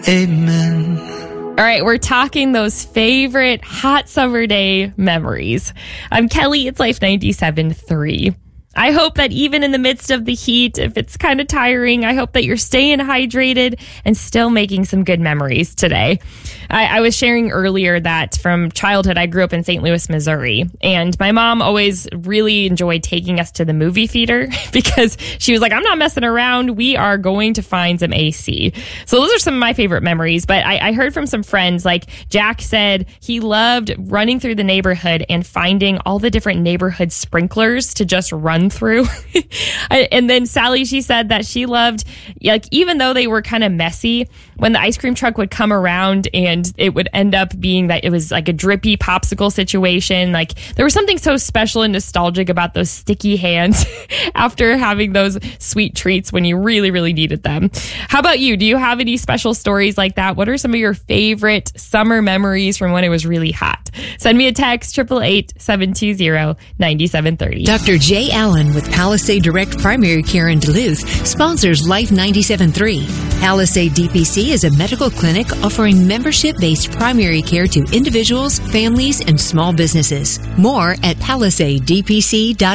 Amen. All right, we're talking those favorite hot summer day memories. I'm Kelly, it's Life 97.3. I hope that even in the midst of the heat, if it's kind of tiring, I hope that you're staying hydrated and still making some good memories today. I was sharing earlier that from childhood, I grew up in St. Louis, Missouri, and my mom always really enjoyed taking us to the movie theater because she was like, I'm not messing around. We are going to find some AC. So those are some of my favorite memories. But I heard from some friends, like Jack said he loved running through the neighborhood and finding all the different neighborhood sprinklers to just run through. And then Sally, she said that she loved, like, even though they were kind of messy, when the ice cream truck would come around and it would end up being that it was like a drippy popsicle situation. Like, there was something so special and nostalgic about those sticky hands after having those sweet treats when you really, really needed them. How about you? Do you have any special stories like that? What are some of your favorite summer memories from when it was really hot? Send me a text, 888-720-9730. Dr. Jay Allen with Palisade Direct Primary Care in Duluth sponsors Life 97.3. Palisade DPC is a medical clinic offering membership-based primary care to individuals, families, and small businesses. More at palisadedpc.org.